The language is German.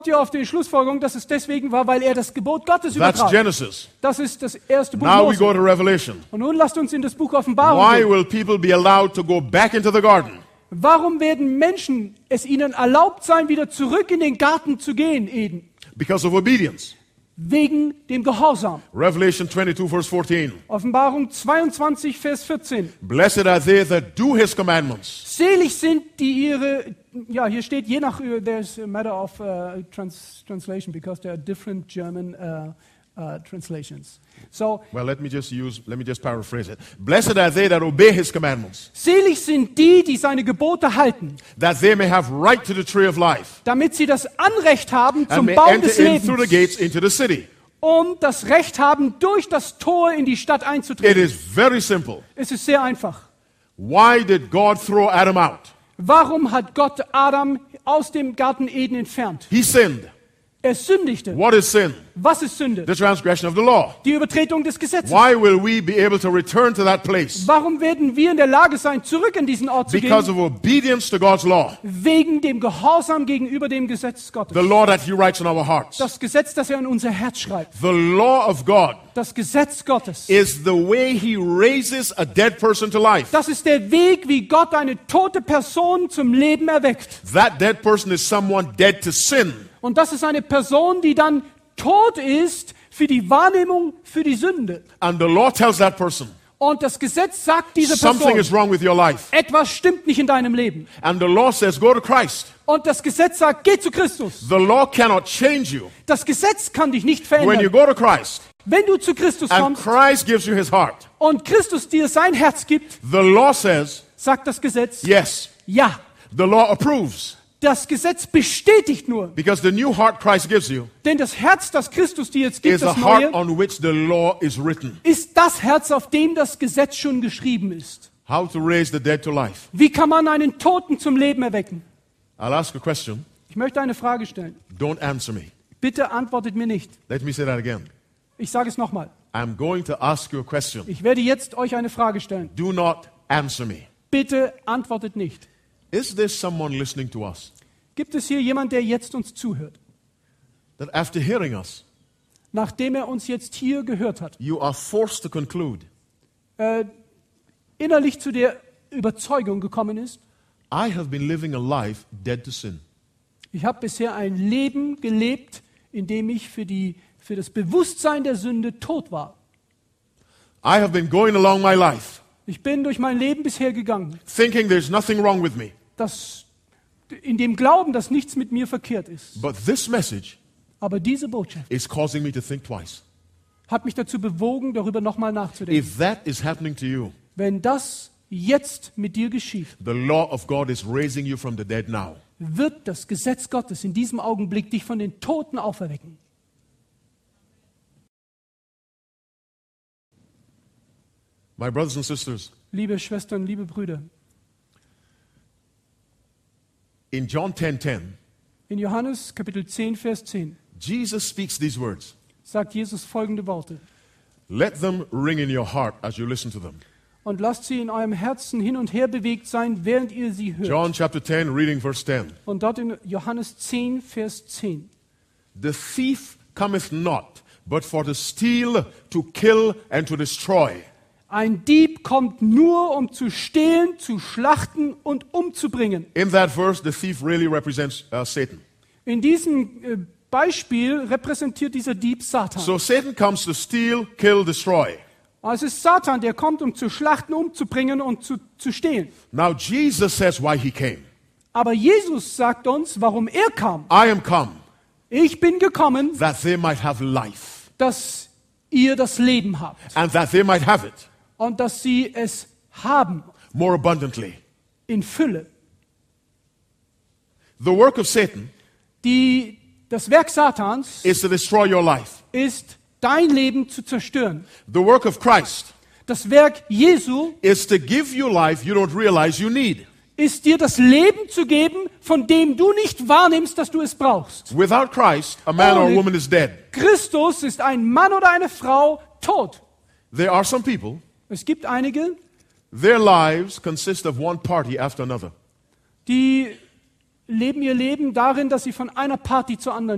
ihr auf die Schlussfolgerung, dass es deswegen war, weil er das Gebot Gottes That's übertrat. Genesis. Das ist das erste Buch Now we Mose. go to Revelation. Und nun lasst uns in das Buch Offenbarung Why gehen. will people be allowed to go back into the garden? Warum werden Menschen es ihnen erlaubt sein, wieder zurück in den Garten zu gehen, Eden? Because of obedience. Wegen dem Gehorsam. Revelation 22, verse 14. Offenbarung 22, Vers 14. Blessed are they that do his commandments. Selig sind die ihre, ja, hier steht je nach, there's a matter of translation, because there are different German translations. So, Well, let me just paraphrase it. Blessed are they that obey his commandments, selig sind die, die seine Gebote halten, that they may have right to the tree of life, damit sie das Anrecht haben and zum may Baum enter des in through the Lebens gates into the city. und das Recht haben, durch das Tor in die Stadt It einzutreten. is very simple. Es ist sehr einfach. Why did God throw Adam out? Warum hat Gott Adam aus dem Garten Eden entfernt? He sinned. Er sündigte. What is sin? Was ist Sünde? The transgression of the law. Die Übertretung des Gesetzes. Why will we be able to return to that place? Warum werden wir in der Lage sein, zurück in diesen Ort zu Because gehen? of obedience to God's law. Wegen dem Gehorsam gegenüber dem Gesetz Gottes. The law that he writes in our hearts. Das Gesetz, das er in unser Herz schreibt. The law of God Das Gesetz Gottes. is the way he raises a dead person to life. Das ist der Weg, wie Gott eine tote Person zum Leben erweckt. That dead person is someone dead to sin. Und das ist eine Person, die dann tot ist für die Wahrnehmung, für die Sünde. And the law tells that person, Und das Gesetz sagt dieser something is Person, wrong with your life. etwas stimmt nicht in deinem Leben. And the law says, go to Christ. Und das Gesetz sagt, geh zu Christus. The law cannot change you. Das Gesetz kann dich nicht When you verändern. go to Christ, Wenn du zu Christus and kommst Christ gives you his heart, und Christus dir sein Herz gibt, the law says, sagt das Gesetz, yes. ja. The law approves. Das Gesetz bestätigt nur. Because the new heart Christ gives you Denn das Herz, das Christus dir jetzt gibt, is a das heart Neue, on which the law is written. ist das Herz, auf dem das Gesetz schon geschrieben ist. How to raise the dead to life. Wie kann man einen Toten zum Leben erwecken? I'll ask a question. Ich möchte eine Frage stellen. Don't answer me. Bitte antwortet mir nicht. Let me say that again. Ich sage es nochmal. I'm going to ask you a question. Ich werde jetzt euch eine Frage stellen. Do not answer me. Bitte antwortet nicht. Is there someone listening to us Gibt es hier jemand, der jetzt uns zuhört? that after hearing us, Nachdem er uns jetzt hier gehört hat, you are forced to conclude, innerlich zu der Überzeugung gekommen ist, I have been living a life dead to sin. ich habe bisher ein Leben gelebt, in dem ich für das Bewusstsein der Sünde tot war. I have been going along my life Ich bin durch mein Leben bisher gegangen, thinking there's nothing wrong with me. in dem Glauben, dass nichts mit mir verkehrt ist. But this message Aber diese Botschaft is causing me to think twice. hat mich dazu bewogen, darüber nochmal nachzudenken. If that is happening to you, Wenn das jetzt mit dir geschieht, the law of God is raising you from the dead now. wird das Gesetz Gottes in diesem Augenblick dich von den Toten auferwecken. My brothers and sisters, Liebe Schwestern, liebe Brüder, in John 10:10, in Johannes Kapitel 10, Vers 10 Jesus speaks these words. sagt Jesus folgende Worte. Let them ring in your heart as you listen to them. Und lasst sie in eurem Herzen hin und her bewegt sein, während ihr sie hört. John chapter 10, reading verse 10. Und dort in Johannes 10, Vers 10. The thief cometh not, but for to steal, to kill, and to destroy. Ein Dieb kommt nur, um zu stehlen, zu schlachten und umzubringen. In that verse, the thief really represents Satan. In diesem Beispiel repräsentiert dieser Dieb Satan. So Satan comes to steal, kill, destroy. Es ist Satan, der kommt, um zu schlachten, umzubringen und zu stehlen. Now Jesus says why he came. Aber Jesus sagt uns, warum er kam. I am come, Ich bin gekommen, that they might have life, dass ihr das Leben habt and that they might have it und dass sie es haben more abundantly. in Fülle. The work of Satan Das Werk Satans is to destroy your life. ist, dein Leben zu zerstören. The work of Christ Das Werk Jesu is to give you life you don't realize you need. ist, dir das Leben zu geben, von dem du nicht wahrnimmst, dass du es brauchst. Without Christ, a man or a Ohne woman is dead. Christus ist ein Mann oder eine Frau tot. There are some people, Es gibt einige, their lives consist of one party after another. die leben ihr Leben darin, dass sie von einer Party zur anderen